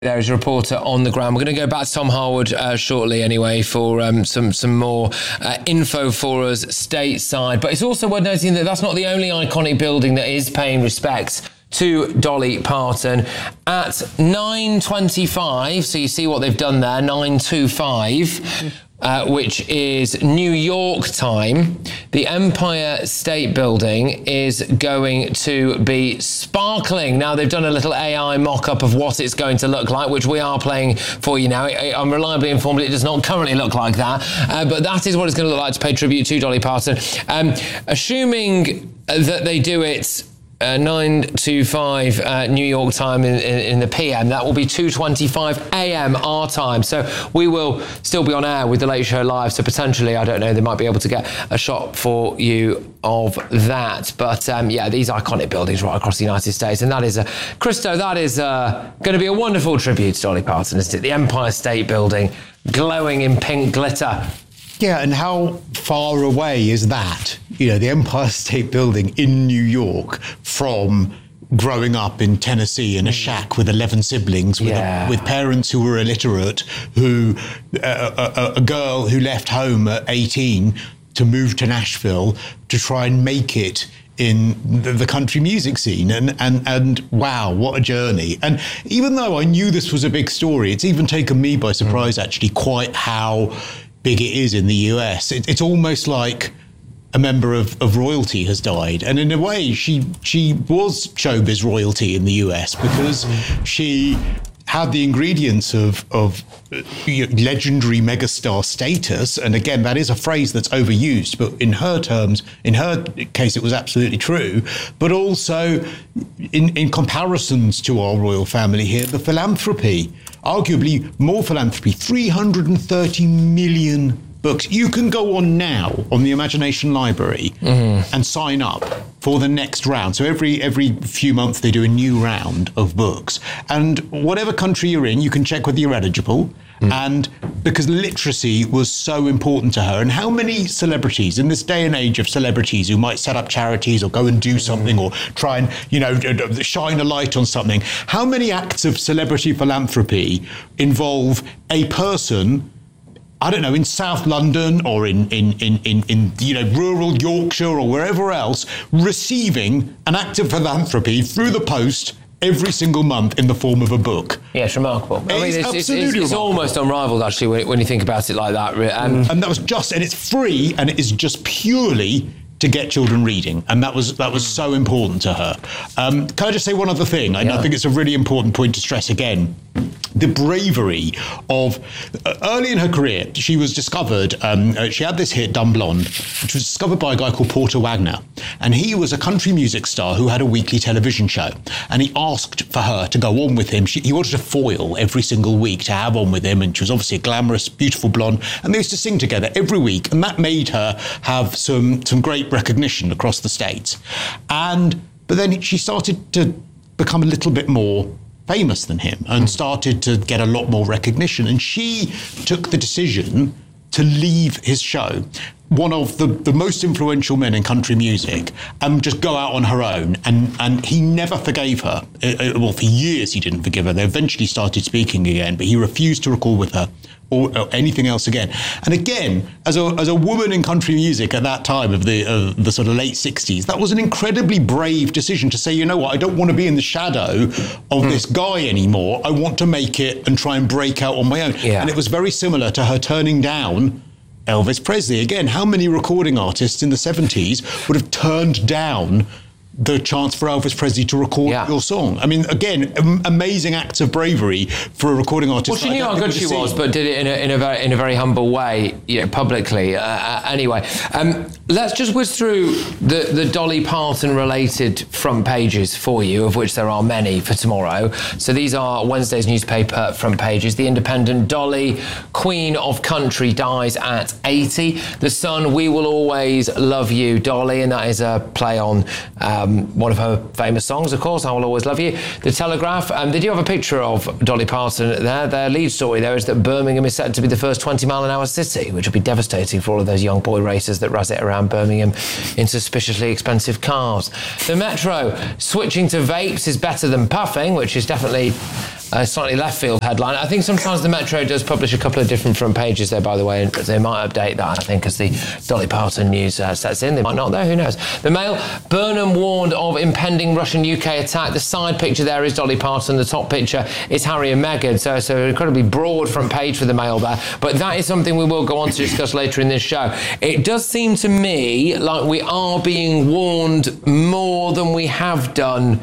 There is a reporter on the ground. We're going to go back to Tom Harwood shortly anyway for some more info for us stateside. But it's also worth noting that that's not the only iconic building that is paying respects to Dolly Parton. At 9:25, so you see what they've done there, 9:25, which is New York time, the Empire State Building is going to be sparkling. Now, they've done a little AI mock-up of what it's going to look like, which we are playing for you now. I'm reliably informed it does not currently look like that, but that is what it's going to look like to pay tribute to Dolly Parton. Assuming that they do it 9:25 New York time in the PM. That will be 2:25 AM our time. So we will still be on air with The Late Show Live. So potentially, I don't know, they might be able to get a shot for you of that. But yeah, these iconic buildings right across the United States. And that is, Christo, that is going to be a wonderful tribute to Dolly Parton, isn't it? The Empire State Building glowing in pink glitter. Yeah, and how far away is that? You know, the Empire State Building in New York from growing up in Tennessee in a shack with 11 siblings, with parents who were illiterate, who a girl who left home at 18 to move to Nashville to try and make it in the country music scene. And wow, what a journey. And even though I knew this was a big story, it's even taken me by surprise, actually, quite how big it is in the US. It's almost like a member of royalty has died. And in a way, she was showbiz royalty in the US because she had the ingredients of legendary megastar status. And again, that is a phrase that's overused, but in her terms, in her case, it was absolutely true. But also in comparisons to our royal family here, the philanthropy, arguably more philanthropy, 330 million books. You can go on now on the Imagination Library and sign up for the next round. So every few months they do a new round of books. And whatever country you're in, you can check whether you're eligible. And because literacy was so important to her. And how many celebrities in this day and age of celebrities who might set up charities or go and do something or try and, shine a light on something, how many acts of celebrity philanthropy involve a person, I don't know, in South London or in rural Yorkshire or wherever else, receiving an act of philanthropy through the post every single month in the form of a book. Yeah, it's remarkable. It's almost unrivaled, actually, when you think about it like that. And that was and it's free, and it is just purely to get children reading, and that was so important to her. Can I just say one other thing? I think it's a really important point to stress again. The bravery of early in her career, she was discovered. She had this hit, Dumb Blonde, which was discovered by a guy called Porter Wagner, and he was a country music star who had a weekly television show. And he asked for her to go on with him. He wanted a foil every single week to have on with him, and she was obviously a glamorous, beautiful blonde. And they used to sing together every week, and that made her have some great recognition across the States. But then she started to become a little bit more famous than him and started to get a lot more recognition. And she took the decision to leave his show, one of the most influential men in country music, and just go out on her own. And he never forgave her. Well, for years he didn't forgive her. They eventually started speaking again, but he refused to record with her or anything else again. And again, as a woman in country music at that time of the sort of late 60s, that was an incredibly brave decision to say, you know what, I don't want to be in the shadow of this guy anymore. I want to make it and try and break out on my own. Yeah. And it was very similar to her turning down Elvis Presley. Again, how many recording artists in the 70s would have turned down the chance for Elvis Presley to record your song? I mean, again, amazing acts of bravery for a recording artist. Well, she knew how good she was, but did it in a very humble way, publicly. Anyway, let's just whiz through the Dolly Parton related front pages for you, of which there are many for tomorrow. So these are Wednesday's newspaper front pages. The Independent: Dolly, Queen of Country, dies at 80. The Sun: We will always love you, Dolly, and that is a play on one of her famous songs, of course, I Will Always Love You. The Telegraph, they do have a picture of Dolly Parton there. Their lead story there is that Birmingham is set to be the first 20-mile-an-hour city, which will be devastating for all of those young boy racers that razz it around Birmingham in suspiciously expensive cars. The Metro: switching to vapes is better than puffing, which is definitely slightly left field headline. I think sometimes the Metro does publish a couple of different front pages there, by the way, and they might update that, I think, as the Dolly Parton news sets in. They might not, though, who knows. The Mail, Burnham warned of impending Russian-UK attack. The side picture there is Dolly Parton. The top picture is Harry and Meghan. So it's an incredibly broad front page for the Mail there. But that is something we will go on to discuss later in this show. It does seem to me like we are being warned more than we have done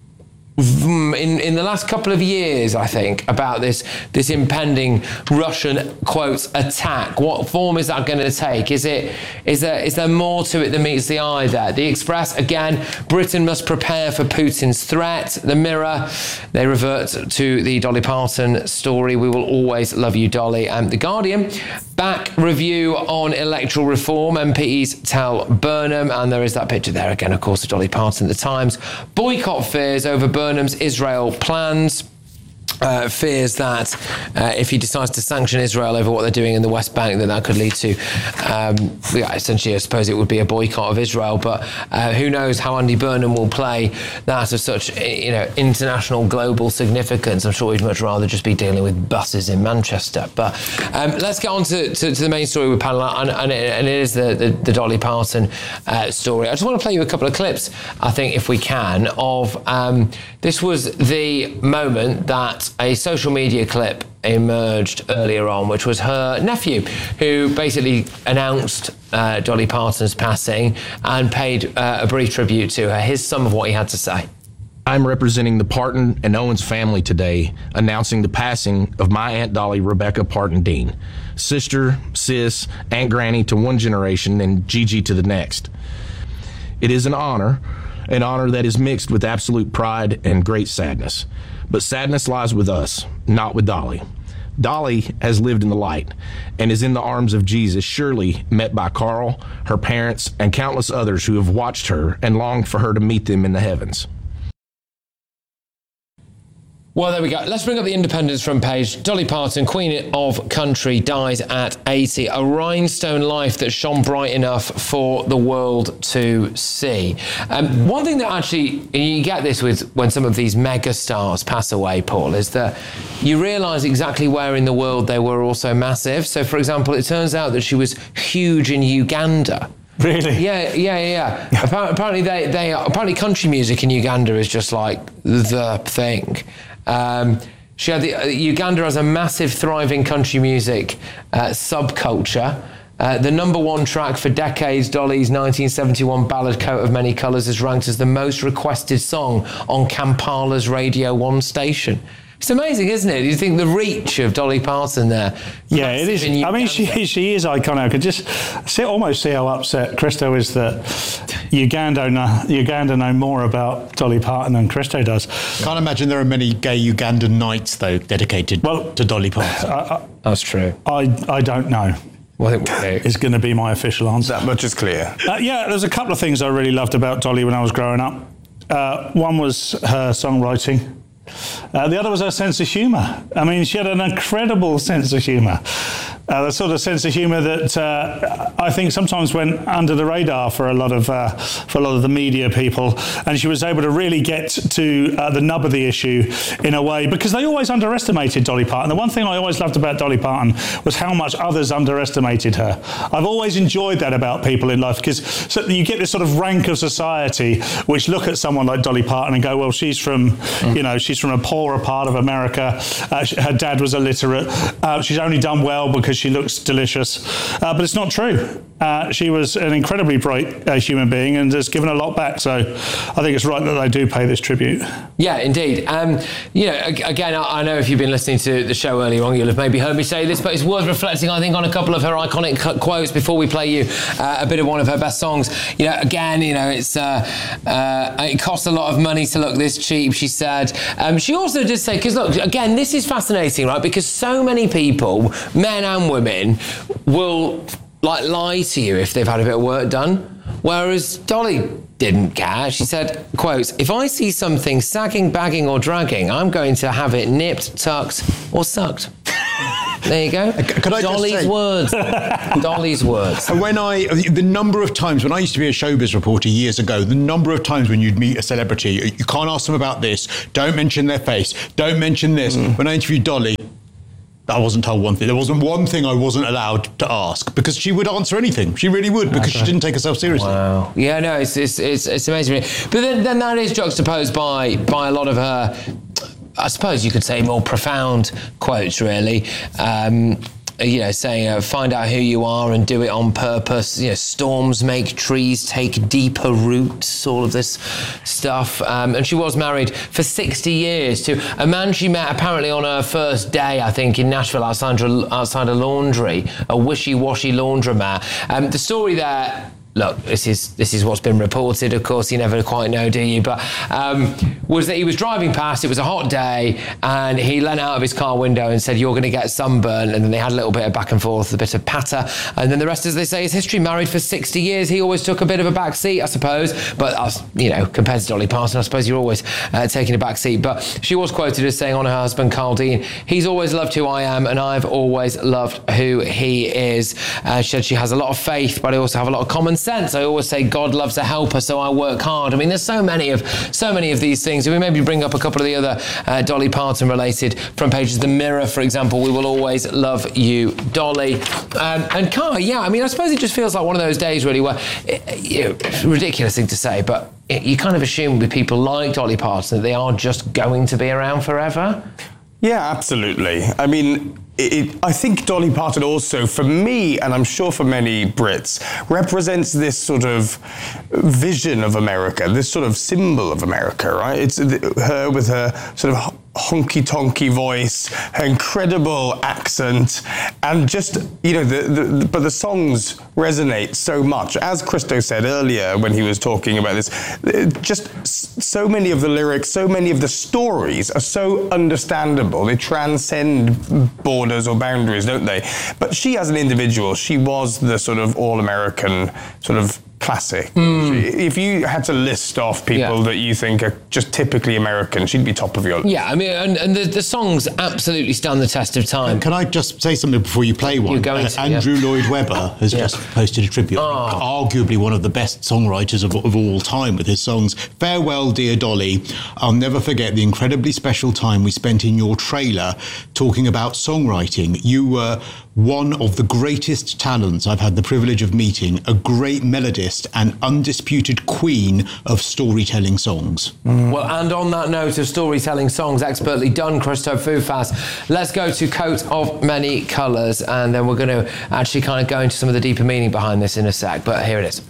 in the last couple of years, I think, about this impending Russian, quotes, attack. What form is that going to take? Is there more to it than meets the eye there? The Express, again, Britain must prepare for Putin's threat. The Mirror, they revert to the Dolly Parton story. We will always love you, Dolly. The Guardian, back review on electoral reform. MPs tell Burnham, and there is that picture there again, of course, of Dolly Parton. The Times, boycott fears over Burnham's Israel plans. Fears that if he decides to sanction Israel over what they're doing in the West Bank, then that could lead to, essentially, I suppose it would be a boycott of Israel. But who knows how Andy Burnham will play that of such, international, global significance. I'm sure he'd much rather just be dealing with buses in Manchester. But let's get on to the main story with panel, and it is the Dolly Parton story. I just want to play you a couple of clips, I think, if we can, of this was the moment that a social media clip emerged earlier on, which was her nephew, who basically announced Dolly Parton's passing and paid a brief tribute to her. Here's some of what he had to say. I'm representing the Parton and Owens family today, announcing the passing of my Aunt Dolly, Rebecca Parton Dean, sister, sis, Aunt Granny to one generation and Gigi to the next. It is an honor that is mixed with absolute pride and great sadness. But sadness lies with us, not with Dolly. Dolly has lived in the light and is in the arms of Jesus, surely met by Carl, her parents, and countless others who have watched her and longed for her to meet them in the heavens. Well, there we go. Let's bring up the Independent's front page. Dolly Parton, Queen of Country, dies at 80. A rhinestone life that shone bright enough for the world to see. One thing that actually, you get this with when some of these mega stars pass away, Paul, is that you realise exactly where in the world they were also massive. So, for example, it turns out that she was huge in Uganda. Really? Yeah. Apparently, apparently country music in Uganda is just like the thing. She had Uganda has a massive, thriving country music subculture. The number one track for decades, Dolly's 1971 ballad Coat of Many Colours, is ranked as the most requested song on Kampala's Radio 1 station. It's amazing, isn't it? You think the reach of Dolly Parton there. Yeah, it is. I mean, she is iconic. I could just almost see how upset Christo is that Uganda know more about Dolly Parton than Christo does. Can't imagine there are many gay Ugandan nights, though, dedicated to Dolly Parton. That's true. I don't know. Well, it is going to be my official answer. That much is clear. There's a couple of things I really loved about Dolly when I was growing up. One was her songwriting. The other was her sense of humour. I mean, she had an incredible sense of humour. The sort of sense of humour that I think sometimes went under the radar for a lot of the media people, and she was able to really get to the nub of the issue in a way, because they always underestimated Dolly Parton. The one thing I always loved about Dolly Parton was how much others underestimated her. I've always enjoyed that about people in life, because you get this sort of rank of society which look at someone like Dolly Parton and go, well, she's from a poorer part of America. Her dad was illiterate. She's only done well because she looks delicious. But it's not true. She was an incredibly bright human being and has given a lot back. So I think it's right that they do pay this tribute. Yeah, indeed. Again, I know if you've been listening to the show earlier on, you'll have maybe heard me say this, but it's worth reflecting, I think, on a couple of her iconic quotes before we play you a bit of one of her best songs. It's it costs a lot of money to look this cheap, she said. She also did say, because look, again, this is fascinating, right? Because so many people, men and women, will lie to you if they've had a bit of work done, whereas Dolly didn't care. She said, quote, "If I see something sagging, bagging or dragging, I'm going to have it nipped, tucked or sucked." There you go. Could I Dolly's just say, words. Dolly's words. And the number of times when I used to be a showbiz reporter years ago, the number of times when you'd meet a celebrity, you can't ask them about this, don't mention their face, don't mention this. When I interviewed Dolly, I wasn't told one thing. There wasn't one thing I wasn't allowed to ask because she would answer anything. She really would because she didn't take herself seriously. Wow. Yeah, no, it's amazing. But then that is juxtaposed by a lot of her, I suppose you could say, more profound quotes, really. Saying, find out who you are and do it on purpose. Storms make trees take deeper roots, all of this stuff. And she was married for 60 years to a man she met apparently on her first day, I think, in Nashville outside a laundry, a wishy-washy laundromat. The story there... Look, this is what's been reported. Of course, you never quite know, do you? But was that he was driving past. It was a hot day, and he leant out of his car window and said, "You're going to get sunburn." And then they had a little bit of back and forth, a bit of patter, and then the rest, as they say, is history. Married for 60 years, he always took a bit of a back seat, I suppose. But compared to Dolly Parton, I suppose you're always taking a back seat. But she was quoted as saying on her husband, Carl Dean, "He's always loved who I am, and I've always loved who he is." She said she has a lot of faith, but I also have a lot of common sense. I always say God loves a helper, so I work hard. I mean, there's so many of these things. We maybe bring up a couple of the other Dolly Parton related front pages. The Mirror, for example, "We will always love you, Dolly." And Carl, yeah, I mean, I suppose it just feels like one of those days really where, ridiculous thing to say, but you kind of assume with people like Dolly Parton that they are just going to be around forever. Yeah, absolutely. I mean, I think Dolly Parton also, for me, and I'm sure for many Brits, represents this sort of vision of America, this sort of symbol of America, right? It's her with her sort of honky-tonky voice, her incredible accent, and just, but the songs resonate so much. As Christo said earlier when he was talking about this, just so many of the lyrics, so many of the stories are so understandable. They transcend borders or boundaries, don't they? But she, as an individual, she was the sort of all-American sort of classic. If you had to list off people that you think are just typically American, she'd be top of your list. Yeah, I mean, and the songs absolutely stand the test of time. Can I just say something before you play one? Andrew Lloyd Webber has just posted a tribute. Arguably one of the best songwriters of all time with his songs. "Farewell, dear Dolly. I'll never forget the incredibly special time we spent in your trailer talking about songwriting. You were one of the greatest talents I've had the privilege of meeting, a great melodist and undisputed queen of storytelling songs." Well, and on that note of storytelling songs, expertly done, Christo Fufas, let's go to Coat of Many Colours, and then we're going to actually kind of go into some of the deeper meaning behind this in a sec, but here it is.